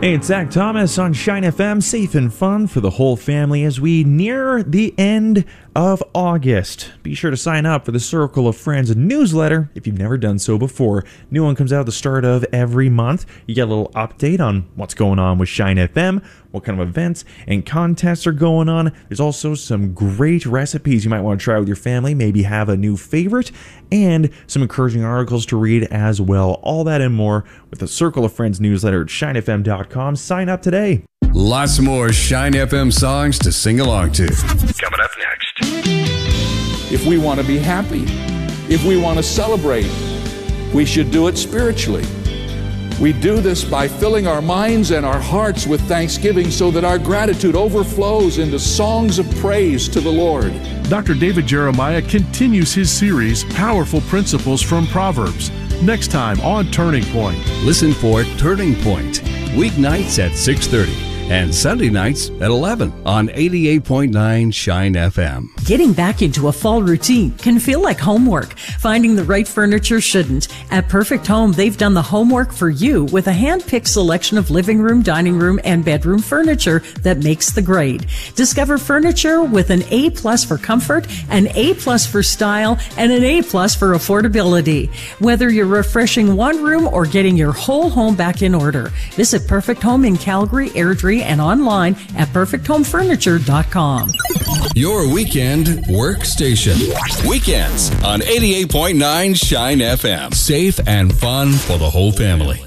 Hey, it's Zach Thomas on Shine FM, safe and fun for the whole family as we near the end of August. Be sure to sign up for the Circle of Friends newsletter if you've never done so before. New one comes out at the start of every month. You get a little update on what's going on with Shine FM, what kind of events and contests are going on. There's also some great recipes you might want to try with your family, maybe have a new favorite, and some encouraging articles to read as well. All that and more with the Circle of Friends newsletter at shinefm.com. Sign up today. Lots more Shine FM songs to sing along to. Coming up next. If we want to be happy, if we want to celebrate, we should do it spiritually. We do this by filling our minds and our hearts with thanksgiving so that our gratitude overflows into songs of praise to the Lord. Dr. David Jeremiah continues his series, Powerful Principles from Proverbs, next time on Turning Point. Listen for Turning Point, weeknights at 6:30 and Sunday nights at 11 on 88.9 Shine FM. Getting back into a fall routine can feel like homework. Finding the right furniture shouldn't. At Perfect Home, they've done the homework for you with a hand-picked selection of living room, dining room, and bedroom furniture that makes the grade. Discover furniture with an A+ for comfort, an A+ for style, and an A+ for affordability. Whether you're refreshing one room or getting your whole home back in order, visit Perfect Home in Calgary, Airdrie, and online at perfecthomefurniture.com. Your weekend workstation. Weekends on 88.9 Shine FM. Safe and fun for the whole family.